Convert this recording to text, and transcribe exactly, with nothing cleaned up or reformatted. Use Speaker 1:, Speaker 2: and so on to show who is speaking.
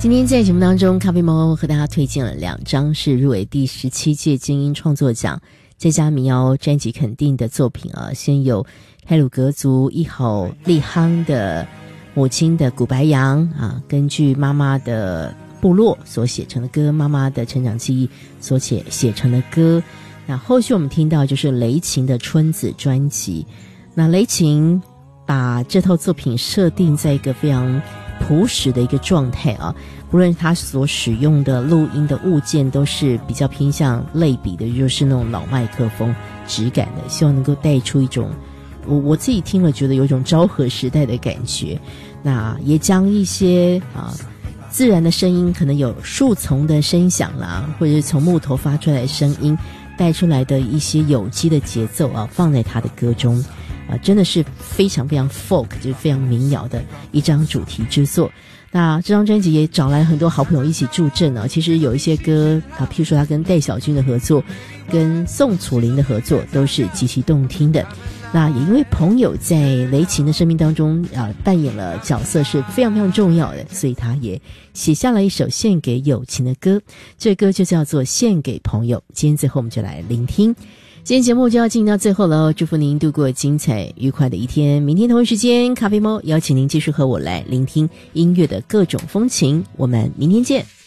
Speaker 1: 今天在节目当中，咖啡猫和大家推荐了两张是入围第十七届金音创作奖最佳民谣专辑肯定的作品啊。先有太鲁阁族一吼利夯的母亲的古白杨啊，根据妈妈的部落所写成的歌，妈妈的成长记忆所写写成的歌。那后续我们听到就是雷琴的春子专辑。那雷琴把这套作品设定在一个非常朴实的一个状态啊，不论他所使用的录音的物件都是比较偏向类比的，就是那种老麦克风质感的，希望能够带出一种我我自己听了觉得有一种昭和时代的感觉。那也将一些啊自然的声音，可能有树丛的声响啦，或者是从木头发出来的声音带出来的一些有机的节奏啊，放在他的歌中啊，真的是非常非常 folk， 就是非常民谣的一张主题之作。那这张专辑也找来很多好朋友一起助阵啊，其实有一些歌啊，譬如说他跟戴小军的合作，跟宋楚龄的合作都是极其动听的。那也因为朋友在雷琴的生命当中啊扮演了角色是非常非常重要的，所以他也写下了一首献给友情的歌，这歌就叫做献给朋友。今天最后我们就来聆听，今天节目就要进到最后了，祝福您度过精彩愉快的一天。明天同一时间，咖啡猫邀请您继续和我来聆听音乐的各种风情，我们明天见。